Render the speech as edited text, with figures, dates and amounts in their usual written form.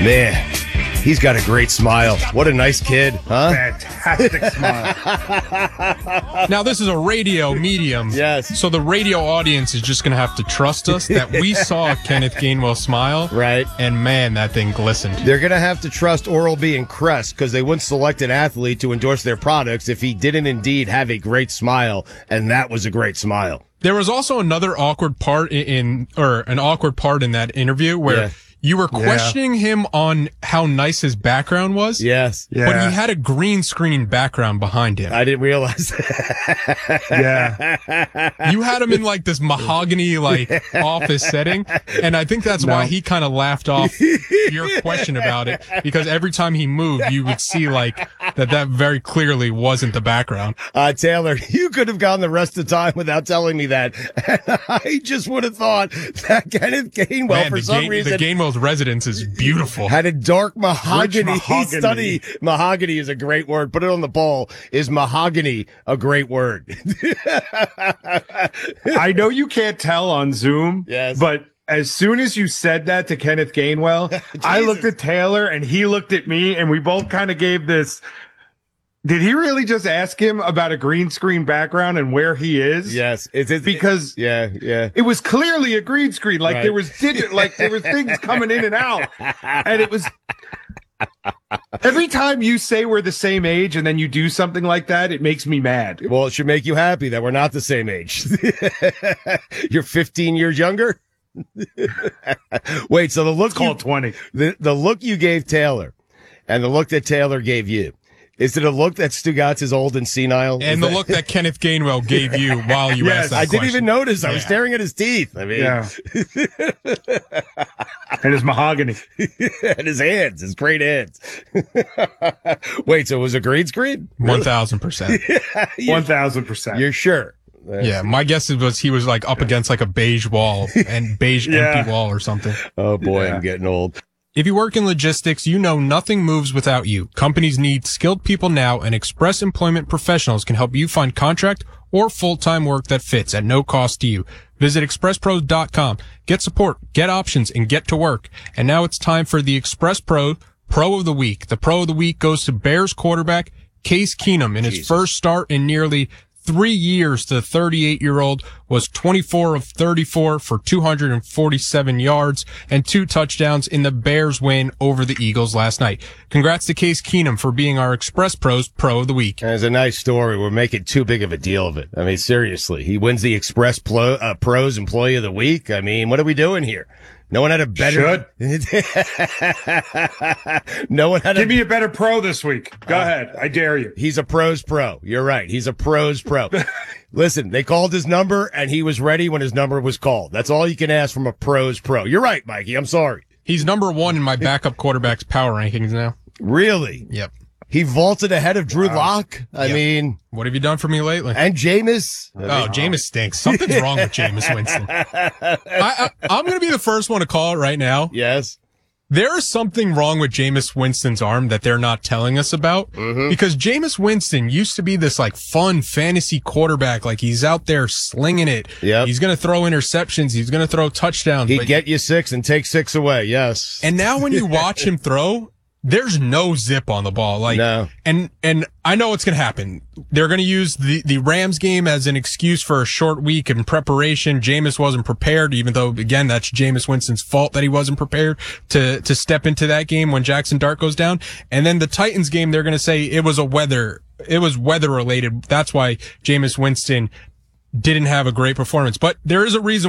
Man, he's got a great smile. What a nice kid, huh? Fantastic smile. Now, this is a radio medium. Yes. So the radio audience is just going to have to trust us that we saw Kenneth Gainwell smile. Right. And, man, that thing glistened. They're going to have to trust Oral-B and Crest because they wouldn't select an athlete to endorse their products if he didn't indeed have a great smile, and that was a great smile. There was also another awkward part an awkward part in that interview where you were questioning him on how nice his background was. Yes. Yeah. But he had a green screen background behind him. I didn't realize that. Yeah. You had him in like this mahogany office setting, and I think that's why he kind of laughed off your question about it, because every time he moved, you would see that very clearly wasn't the background. Taylor, you could have gone the rest of the time without telling me that. And I just would have thought that Kenneth Gainwell, for some reason, the Gainwell's residence is beautiful. had a dark mahogany. Rich mahogany. He studied mahogany is a great word. Put it on the ball. Is mahogany a great word? I know you can't tell on Zoom, Yes. but as soon as you said that to Kenneth Gainwell, I looked at Taylor and he looked at me, and we both kind of gave this. Did he really just ask him about a green screen background and where he is? Yes. Because it was clearly a green screen. Like Right. there was things coming in and out. And it was every time you say we're the same age and then you do something like that, it makes me mad. Well, it should make you happy that we're not the same age. You're 15 years younger? Wait, so the look Call 20. the look you gave Taylor and the look that Taylor gave you, is it a look that Stugatz is old and senile? And the look that Kenneth Gainwell gave you while you asked that I didn't question. even notice. I was staring at his teeth. I mean, Yeah. And his mahogany. and his hands, his great hands. Wait, so it was a green screen? 1,000%. 1,000%. You're sure? Yeah, my guess was he was like up against like a beige wall and beige empty wall or something. Oh boy, Yeah. I'm getting old. If you work in logistics, you know nothing moves without you. Companies need skilled people now, and Express Employment Professionals can help you find contract or full-time work that fits at no cost to you. Visit expresspros.com. Get support, get options, and get to work. And now it's time for the Express Pro of the Week. The Pro of the Week goes to Bears quarterback Case Keenum in his first start in nearly 3 years. The 38-year-old was 24 of 34 for 247 yards and 2 touchdowns in the Bears win over the Eagles last night. Congrats to Case Keenum for being our Express Pros Pro of the Week. It's a nice story. We're making too big of a deal of it. I mean, seriously, he wins the Express Pros Employee of the Week. I mean, what are we doing here? No one had a better. No one had. Give me a better pro this week. Go ahead. I dare you. He's a pros pro. You're right. He's a pros pro. Listen, they called his number and he was ready when his number was called. That's all you can ask from a pros pro. You're right, Mikey. I'm sorry. He's number 1 in my backup quarterback's power rankings now. Really? Yep. He vaulted ahead of Drew Lock. I mean, What have you done for me lately? and Jameis. Oh, Jameis stinks. Something's wrong with Jameis Winston. I'm going to be the first one to call it right now. Yes. There is something wrong with Jameis Winston's arm that they're not telling us about, because Jameis Winston used to be this like fun fantasy quarterback. Like he's out there slinging it. Yep. He's going to throw interceptions. He's going to throw touchdowns. He'd get you 6 and take 6 away. Yes. And now when you watch him throw, there's no zip on the ball. Like, No. And I know what's going to happen. They're going to use the Rams game as an excuse for a short week in preparation. Jameis wasn't prepared, even though, again, that's Jameis Winston's fault that he wasn't prepared to step into that game when Jackson Dart goes down. And then the Titans game, they're going to say it was weather related. That's why Jameis Winston didn't have a great performance. But there is a reason